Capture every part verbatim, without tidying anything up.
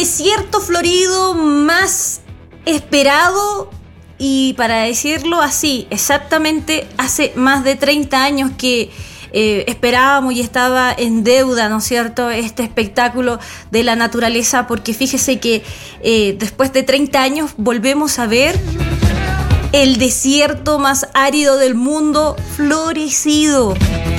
desierto florido más esperado, y para decirlo así, exactamente hace más de treinta años que eh, esperábamos y estaba en deuda, ¿no es cierto?, este espectáculo de la naturaleza, porque fíjese que eh, después de treinta años volvemos a ver el desierto más árido del mundo florecido.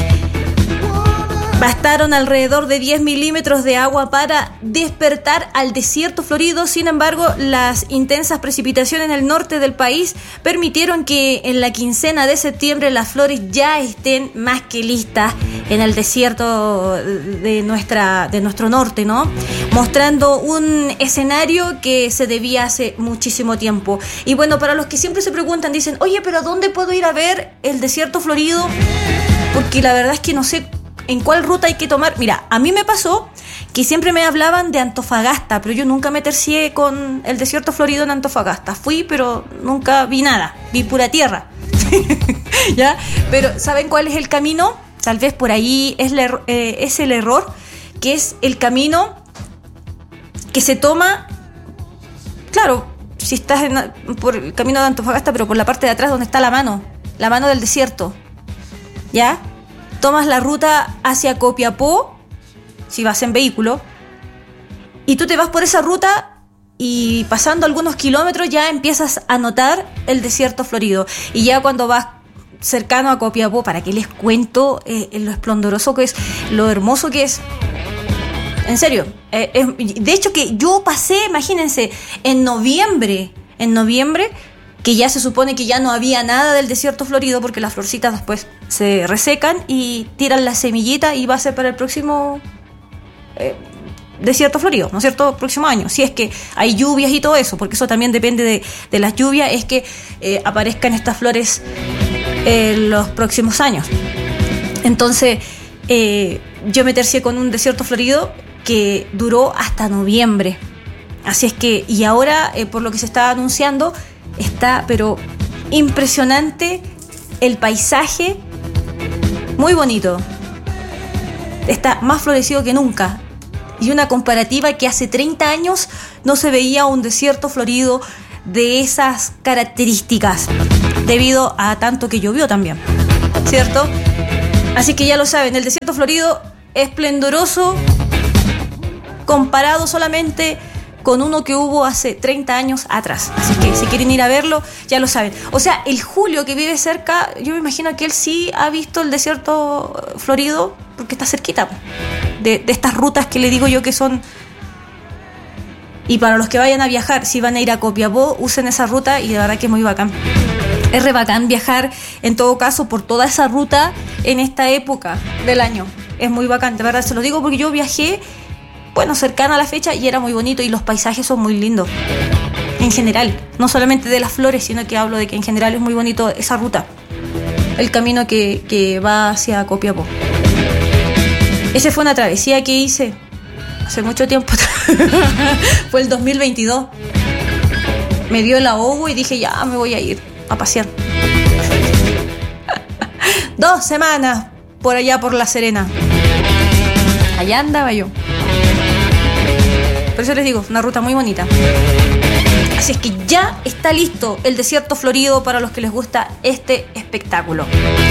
Bastaron alrededor de diez milímetros de agua para despertar al desierto florido. Sin embargo, las intensas precipitaciones en el norte del país permitieron que en la quincena de septiembre las flores ya estén más que listas en el desierto de, nuestra, de nuestro norte, ¿no? Mostrando un escenario que se debía hace muchísimo tiempo. Y bueno, para los que siempre se preguntan, dicen, oye, pero ¿dónde puedo ir a ver el desierto florido? Porque la verdad es que no sé en cuál ruta hay que tomar. Mira, a mí me pasó que siempre me hablaban de Antofagasta, pero yo nunca me tercié con el desierto florido en Antofagasta. Fui, pero nunca vi nada, vi pura tierra. ¿Ya? Pero ¿saben cuál es el camino? Tal vez por ahí es, la, eh, es el error, que es el camino que se toma, claro, si estás en, por el camino de Antofagasta, pero por la parte de atrás donde está la mano, la mano del desierto, ¿ya? Tomas la ruta hacia Copiapó, si vas en vehículo, y tú te vas por esa ruta y pasando algunos kilómetros ya empiezas a notar el desierto florido. Y ya cuando vas cercano a Copiapó, ¿para qué les cuento eh, lo esplendoroso que es, lo hermoso que es? En serio, eh, eh, de hecho que yo pasé, imagínense, en noviembre, en noviembre, que ya se supone que ya no había nada del desierto florido porque las florcitas después se resecan y tiran la semillita y va a ser para el próximo eh, desierto florido, ¿no es cierto?, próximo año, si es que hay lluvias y todo eso, porque eso también depende de, de las lluvias, es que eh, aparezcan estas flores en los próximos años. Entonces eh, yo me tercié con un desierto florido que duró hasta noviembre, así es que, y ahora eh, por lo que se está anunciando, está, pero impresionante el paisaje, muy bonito. Está más florecido que nunca. Y una comparativa que hace treinta años no se veía un desierto florido de esas características, debido a tanto que llovió también, ¿cierto? Así que ya lo saben, el desierto florido esplendoroso comparado solamente con uno que hubo hace treinta años atrás. Así que si quieren ir a verlo, ya lo saben. O sea, el Julio que vive cerca, yo me imagino que él sí ha visto el desierto florido, porque está cerquita de, de estas rutas que le digo yo que son. Y para los que vayan a viajar, si van a ir a Copiapó, usen esa ruta y de verdad que es muy bacán. Es re bacán viajar en todo caso por toda esa ruta en esta época del año. Es muy bacán, de verdad se lo digo porque yo viajé, bueno, cercana a la fecha y era muy bonito y los paisajes son muy lindos. En general, no solamente de las flores, sino que hablo de que en general es muy bonito esa ruta. El camino que, que va hacia Copiapó. Esa fue una travesía que hice hace mucho tiempo. Fue el dos mil veintidós. Me dio el ahogo y dije, ya me voy a ir a pasear. Dos semanas por allá por La Serena. Allá andaba yo. Por eso les digo, una ruta muy bonita. Así es que ya está listo el desierto florido para los que les gusta este espectáculo.